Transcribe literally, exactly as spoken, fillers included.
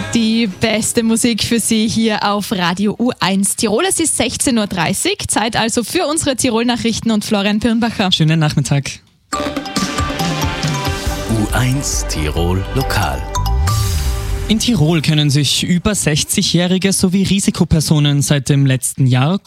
Die beste Musik für Sie hier auf Radio U eins Tirol. Es ist sechzehn Uhr dreißig, Zeit also für unsere Tirol-Nachrichten und Florian Pirnbacher. Schönen Nachmittag. U eins Tirol Lokal. In Tirol können sich über sechzigjährige sowie Risikopersonen seit dem letzten Jahr